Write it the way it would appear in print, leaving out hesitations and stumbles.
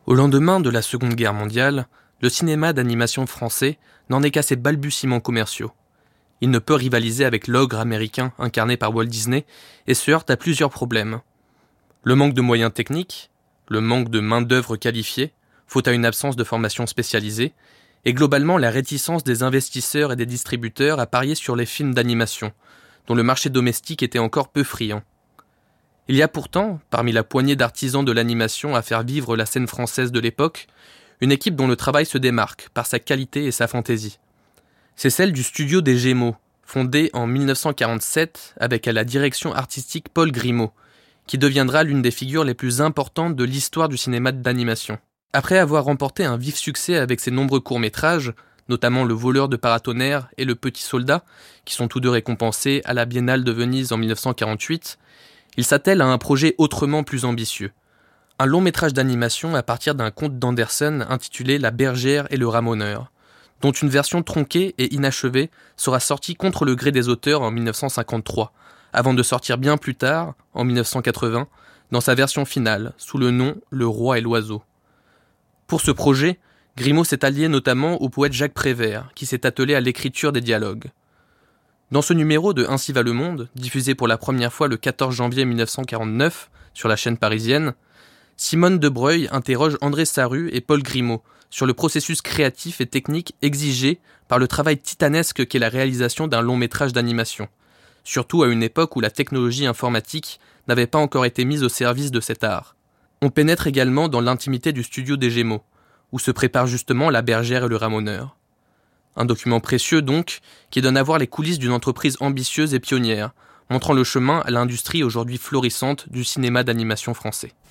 Au lendemain de la Seconde Guerre mondiale, le cinéma d'animation français n'en est qu'à ses balbutiements commerciaux. Il ne peut rivaliser avec l'ogre américain incarné par Walt Disney et se heurte à plusieurs problèmes. Le manque de moyens techniques, le manque de main-d'œuvre qualifiée, faute à une absence de formation spécialisée, et globalement la réticence des investisseurs et des distributeurs à parier sur les films d'animation, dont le marché domestique était encore peu friand. Il y a pourtant, parmi la poignée d'artisans de l'animation à faire vivre la scène française de l'époque, une équipe dont le travail se démarque par sa qualité et sa fantaisie. C'est celle du Studio des Gémeaux, fondé en 1947 avec à la direction artistique Paul Grimaud, qui deviendra l'une des figures les plus importantes de l'histoire du cinéma d'animation. Après avoir remporté un vif succès avec ses nombreux courts-métrages, notamment Le voleur de paratonnerre et Le petit soldat, qui sont tous deux récompensés à la Biennale de Venise en 1948, il s'attelle à un projet autrement plus ambitieux. Un long métrage d'animation à partir d'un conte d'Andersen intitulé La bergère et le ramoneur, dont une version tronquée et inachevée sera sortie contre le gré des auteurs en 1953, avant de sortir bien plus tard, en 1980, dans sa version finale, sous le nom Le roi et l'oiseau. Pour ce projet, Grimaud s'est allié notamment au poète Jacques Prévert, qui s'est attelé à l'écriture des dialogues. Dans ce numéro de Ainsi va le monde, diffusé pour la première fois le 14 janvier 1949 sur la chaîne parisienne, Simone de Breuil interroge André Sarru et Paul Grimaud sur le processus créatif et technique exigé par le travail titanesque qu'est la réalisation d'un long métrage d'animation, surtout à une époque où la technologie informatique n'avait pas encore été mise au service de cet art. On pénètre également dans l'intimité du Studio des Gémeaux, où se prépare justement La bergère et le ramoneur. Un document précieux donc, qui donne à voir les coulisses d'une entreprise ambitieuse et pionnière, montrant le chemin à l'industrie aujourd'hui florissante du cinéma d'animation français.